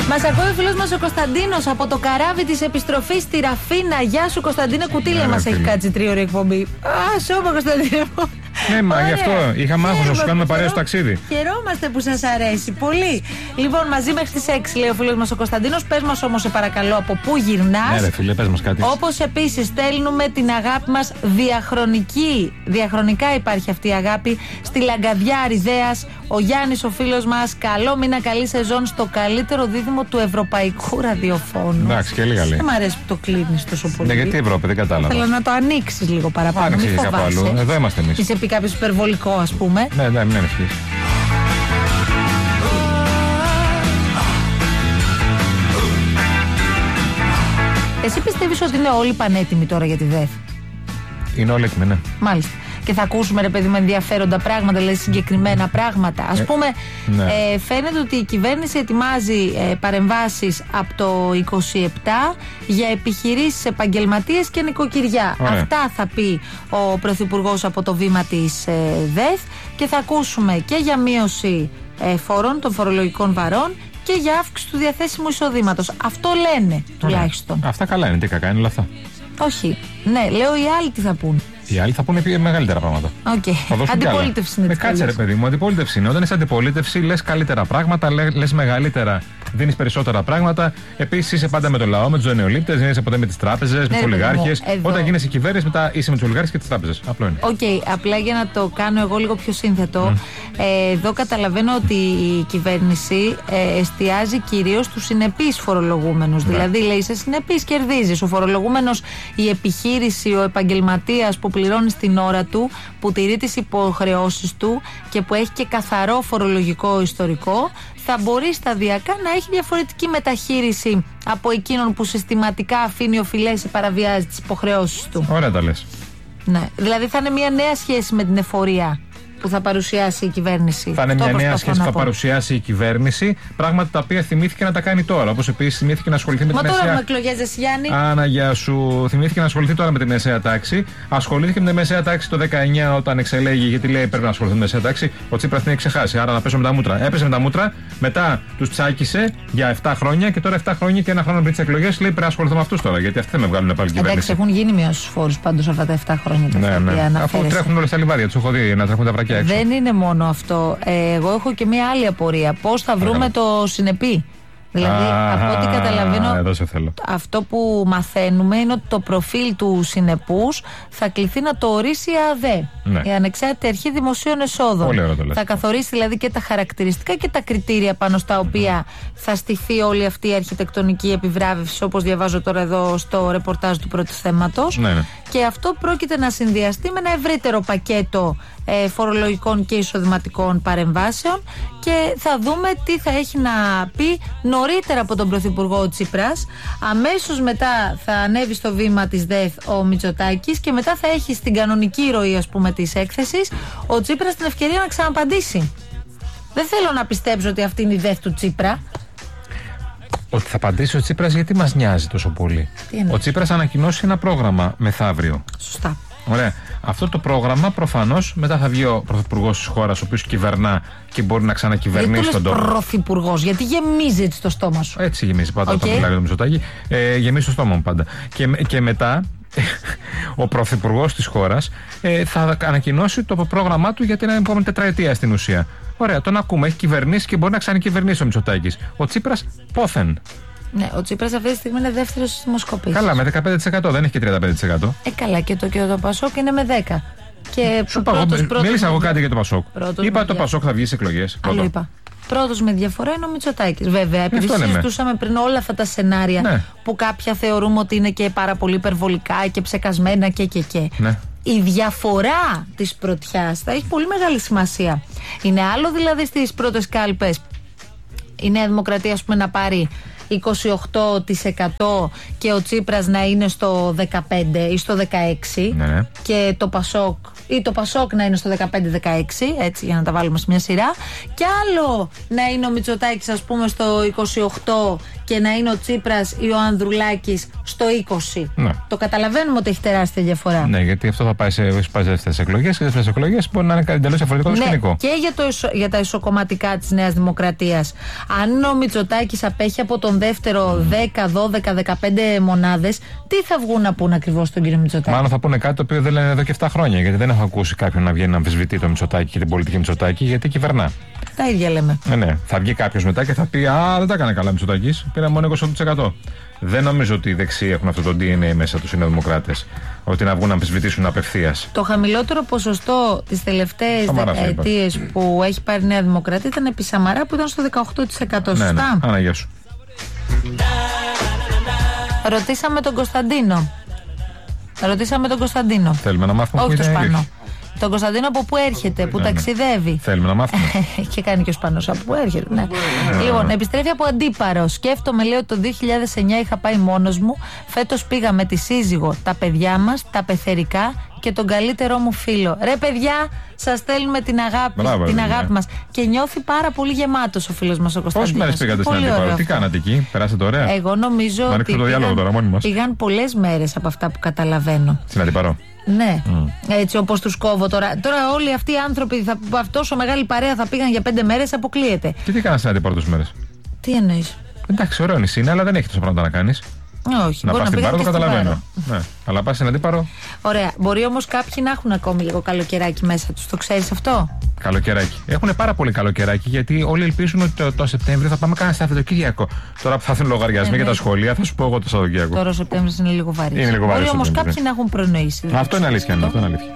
Μας ακούει ο φίλος μας ο Κωνσταντίνος από το καράβι της επιστροφής στη Ραφίνα. Γεια σου Κωνσταντίνε, κουτίλια μας έχει κάτσει 3 ώρες εκπομπή. Α, σώμα Κωνσταντίνε. Ναι, μα γι' αυτό είχα άγχος να σου κάνουμε παρέα στο ταξίδι. Χαιρόμαστε που σας αρέσει πολύ. Λοιπόν, μαζί μέχρι τις 6 λέει ο φίλος μας ο Κωνσταντίνος. Πες μας όμως, σε παρακαλώ, από πού γυρνάς. Ναι, ρε φίλε, πες μας κάτι. Όπως επίσης στέλνουμε την αγάπη μας διαχρονική. Διαχρονικά υπάρχει αυτή η αγάπη στη Λαγκαδιά Αριδέας. Ο Γιάννης, ο φίλος μας, καλό μήνα, καλή σεζόν στο καλύτερο δίδυμο του ευρωπαϊκού ραδιοφώνου. Εντάξει, και λίγα λέει. Δεν μ' αρέσει που το κλείνεις τόσο πολύ. Ναι, γιατί Ευρώπη, δεν κατάλαβα. Θέλω να το ανοίξεις λίγο παραπάνω. Άνοιξε μην κάπου αλλού. Εδώ είμαστε εμείς. Είσαι πει κάποιο υπερβολικό, ας πούμε. Ναι, μην ανησυχείς. Εσύ πιστεύεις ότι είναι όλοι πανέτοιμοι τώρα για τη ΔΕΘ? Είναι όλοι έτοιμοι, ναι. Μάλιστα. Και θα ακούσουμε, ρε παιδί, με ενδιαφέροντα πράγματα, δηλαδή συγκεκριμένα πράγματα. Ας πούμε, ναι. Φαίνεται ότι η κυβέρνηση ετοιμάζει παρεμβάσεις από το 27 για επιχειρήσεις, επαγγελματίες και νοικοκυριά. Ωραία. Αυτά θα πει ο Πρωθυπουργός από το βήμα της ΔΕΘ και θα ακούσουμε και για μείωση φόρων, των φορολογικών βαρών και για αύξηση του διαθέσιμου εισοδήματος. Αυτό λένε τουλάχιστον. Αυτά καλά είναι, τι κακά είναι όλα αυτά. Όχι. Ναι, λέω οι άλλοι τι θα πούν. Οι άλλοι θα πούνε μεγαλύτερα πράγματα. Okay. Αντιπολίτευση είναι. Κάτσε ρε παιδί μου, αντιπολίτευση είναι. Όταν είσαι αντιπολίτευση, λες καλύτερα πράγματα, λες μεγαλύτερα, δίνεις περισσότερα πράγματα. Επίσης είσαι πάντα με το λαό, με τους νεολήπτες, δεν είσαι ποτέ με τις τράπεζες, με τους ολιγάρχες. Όταν γίνεσαι κυβέρνηση, μετά είσαι με τους ολιγάρχες και τις τράπεζες. Απλό είναι. Οκ, απλά για να το κάνω εγώ λίγο πιο σύνθετο. Εδώ καταλαβαίνω ότι η κυβέρνηση εστιάζει κυρίως στους συνεπείς φορολογούμενους. Δηλαδή, λέει, είσαι συνεπής, κερδίζεις. Ο φορολογούμενος, η επιχείρηση, ο επαγγελματίας που πληρώνει στην ώρα του, που τηρεί τις υποχρεώσεις του και που έχει και καθαρό φορολογικό ιστορικό, θα μπορεί σταδιακά να έχει διαφορετική μεταχείριση από εκείνον που συστηματικά αφήνει οφειλές ή παραβιάζει τις υποχρεώσεις του. Ωραία τα λες. Ναι. Δηλαδή θα είναι μια νέα σχέση με την εφορία που θα παρουσιάσει η κυβέρνηση. Θα είναι μια νέα σχέση που θα παρουσιάσει η κυβέρνηση. Πράγματα τα οποία θυμήθηκε να τα κάνει τώρα. Όπως επίσης θυμήθηκε να ασχοληθεί με την μεσαία. Μα τώρα έχουμε εκλογές, Γιάννη. Άνα, γεια σου. Θυμήθηκε να ασχοληθεί τώρα με τη μεσαία τάξη. Ασχολήθηκε με τη μεσαία τάξη το 19 όταν εξελέγει, γιατί λέει πρέπει να ασχοληθεί με τη μεσαία τάξη. Ο Τσίπρας την έχει ξεχάσει. Άρα να πέσω με τα μούτρα. Έπεσε με τα μούτρα, μετά τους τσάκισε για 7 χρόνια και τώρα 7 χρόνια και 1 χρόνο πριν τις εκλογές λέει πρέπει να ασχοληθώ με αυτούς τώρα. Γιατί αυτοί δεν με βγάλουν πάλι κυβέρνηση. Εντάξει, έχουν γίνει μειώσεις φόρους πάντως αυτά τα 7 χρόνια. Ναι. Αφού τρέχουν όλες τα λιβάδια, τους έχω δει να τρέχουν τα βρακιά έξω. Δεν είναι μόνο αυτό. Εγώ έχω και μία άλλη απορία. Πώς θα βρούμε το συνεπή? Δηλαδή, από ό,τι καταλαβαίνω, εδώ σε θέλω. Αυτό που μαθαίνουμε είναι ότι το προφίλ του συνεπούς θα κληθεί να το ορίσει η ΑΔΕ, η Ανεξάρτητη Αρχή Δημοσίων Εσόδων. Πολύ ωραίο το λες. Θα καθορίσει δηλαδή και τα χαρακτηριστικά και τα κριτήρια πάνω στα οποία θα στηθεί όλη αυτή η αρχιτεκτονική επιβράβευση, όπως διαβάζω τώρα εδώ στο ρεπορτάζ του πρώτου θέματος. Ναι. Και αυτό πρόκειται να συνδυαστεί με ένα ευρύτερο πακέτο φορολογικών και εισοδηματικών παρεμβάσεων και θα δούμε τι θα έχει να πει νωρίτερα από τον Πρωθυπουργό Τσίπρας. Αμέσως μετά θα ανέβει στο βήμα της ΔΕΘ ο Μητσοτάκης και μετά θα έχει στην κανονική ροή, ας πούμε, της έκθεσης ο Τσίπρας την ευκαιρία να ξαναπαντήσει. Δεν θέλω να πιστέψω ότι αυτή είναι η ΔΕΘ του Τσίπρα. Ότι θα απαντήσει ο Τσίπρας, γιατί μας νοιάζει τόσο πολύ? Ο Τσίπρας ανακοινώσει ένα πρόγραμμα μεθαύριο. Σωστά. Ωραία. Αυτό το πρόγραμμα προφανώς μετά θα βγει ο πρωθυπουργός της χώρας, ο οποίος κυβερνά και μπορεί να ξανακυβερνήσει τον τόπο. Πρωθυπουργός, γιατί γεμίζει έτσι το στόμα σου? Έτσι γεμίζει πάντα όταν μιλάει για το Μητσοτάκη. Γεμίζει το στόμα μου πάντα. Και μετά ο πρωθυπουργός της χώρας θα ανακοινώσει το πρόγραμμά του για την επόμενη τετραετία στην ουσία. Ωραία, τον ακούμε. Έχει κυβερνήσει και μπορεί να ξανακυβερνήσει ο Μητσοτάκης. Ο Τσίπρας πόθεν. Ναι, ο Τσίπρας αυτή τη στιγμή είναι δεύτερος στις δημοσκοπήσεις. Καλά, με 15%, δεν έχει και 35%. Καλά, και το Πασόκ είναι με 10%. Και μίλησα εγώ κάτι για το Πασόκ. Είπα το Πασόκ θα βγει σε εκλογές. Άλλο είπα. Πρώτος με διαφορά είναι ο Μητσοτάκης. Βέβαια, επειδή συζητούσαμε πριν όλα αυτά τα σενάρια που κάποια θεωρούμε ότι είναι και πάρα πολύ υπερβολικά και ψεκασμένα και. Ναι. Η διαφορά της πρωτιάς θα έχει πολύ μεγάλη σημασία. Είναι άλλο δηλαδή στις πρώτες κάλπες η Νέα Δημοκρατία, ας πούμε, να πάρει 28% και ο Τσίπρας να είναι στο 15% ή στο 16%, Ναι. και το Πασόκ να είναι στο 15-16%, έτσι για να τα βάλουμε σε μια σειρά, και άλλο να είναι ο Μητσοτάκης ας πούμε στο 28% και να είναι ο Τσίπρας ή ο Ανδρουλάκης στο 20%. Ναι. Το καταλαβαίνουμε ότι έχει τεράστια διαφορά. Ναι, γιατί αυτό θα πάει σε δεύτερες εκλογές, και δεύτερες εκλογές μπορεί να είναι εντελώς διαφορετικό το σκηνικό. Και για τα ισοκομματικά της Νέας Δημοκρατίας. Αν ο Μητσοτάκης απέχει από τον δεύτερο 10, 12, 15 μονάδες, τι θα βγουν να πούν ακριβώς τον κύριο Μητσοτάκη? Μάλλον θα πούνε κάτι το οποίο δεν λένε εδώ και 7 χρόνια. Γιατί δεν έχω ακούσει κάποιον να βγαίνει να αμφισβητεί το Μητσοτάκη και την πολιτική Μητσοτάκη, γιατί κυβερνά. Τα ίδια λέμε. Ναι. Θα βγει κάποιος μετά και θα πει: Α, δεν τα έκανε καλά Μητσοτάκης. Πήρε μόνο 20%. Δεν νομίζω ότι οι δεξιοί έχουν αυτό το DNA μέσα τους οι νεοδημοκράτες. Ότι να βγουν να αμφισβητήσουν απευθείας. Το χαμηλότερο ποσοστό τις τελευταίες δεκαετίες που έχει πάρει η Νέα Δημοκρατία ήταν επί Σαμαρά, που ήταν στο 18%. Σωστά. Ναι. Αναγιά σου. Ρωτήσαμε τον Κωνσταντίνο. Θέλουμε να μάθουμε Όχι πού το ήταν η Σπανό. αλήθεια. Τον Κωνσταντίνο από πού έρχεται, που ταξιδεύει. Θέλουμε να μάθουμε. Και κάνει και ο Σπανός από πού έρχεται. Ναι. Λοιπόν, επιστρέφει από Αντίπαρο. Σκέφτομαι, λέει, ότι το 2009 είχα πάει μόνος μου. Φέτος πήγα με τη σύζυγο, τα παιδιά μας, τα πεθερικά και τον καλύτερό μου φίλο. Ρε παιδιά, σας στέλνουμε την αγάπη μας. Και νιώθει πάρα πολύ γεμάτος ο φίλος μας ο Κωνσταντίνος. Πόσες μέρες πήγατε στην Αντίπαρο, τι κάνατε εκεί, περάσατε ωραία? Εγώ νομίζω ότι πήγαν πολλές μέρες από αυτά που καταλαβαίνω. Στην Αντίπαρο. Ναι, έτσι όπως τους κόβω τώρα. Τώρα όλοι αυτοί οι άνθρωποι, τόσο μεγάλη παρέα θα πήγαν για 5 μέρες, αποκλείεται. Και τι κάνατε στην Αντίπαρο τόσες μέρες? Τι εννοείς? Εντάξει, ωραίο νησί είναι, αλλά δεν έχει τόσα πράγματα να κάνεις. Όχι, να πας στην Πάρο, το καταλαβαίνω. Ναι. Αλλά πας στην Αντίπαρο. Ωραία. Μπορεί όμως κάποιοι να έχουν ακόμη λίγο καλοκαιράκι μέσα τους. Το ξέρεις αυτό? Καλοκαιράκι. Έχουν πάρα πολύ καλοκαιράκι, γιατί όλοι ελπίζουν ότι το Σεπτέμβριο θα πάμε κανένα Σαββατοκύριακο. Τώρα που θα έρθουν λογαριασμοί για τα σχολεία, θα σου πω εγώ το Σαββατοκύριακο. Τώρα ο Σεπτέμβριος είναι λίγο βαρύς. Είναι λίγο βαρύς. Μπορεί όμως κάποιοι να έχουν προνοήσει. Αυτό είναι αλήθεια.